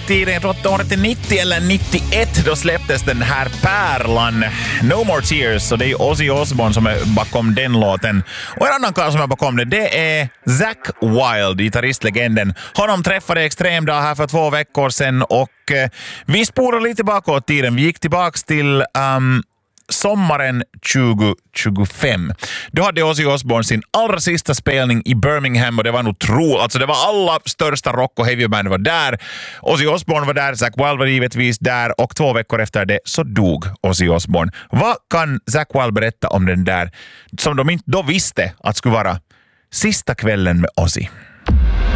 tiden, jag tror att året är 90 eller 91, då släpptes den här pärlan No More Tears, och det är Ozzy Osbourne som är bakom den låten. Och en annan karl som är bakom det är Zakk Wylde, gitarristlegenden. Honom träffade Extremdag här för 2 veckor sedan, och vi sporar lite bakåt tiden. Vi gick tillbaks till sommaren 2025. Då hade Ozzy Osbourne sin allra sista spelning i Birmingham, och det var nog alltså det var alla största rock- och heavyband var där. Ozzy Osbourne var där, Zakk Wylde var givetvis där, och 2 veckor efter det så dog Ozzy Osbourne. Vad kan Zakk Wylde berätta om den där, som de inte då visste att skulle vara sista kvällen med Ozzy?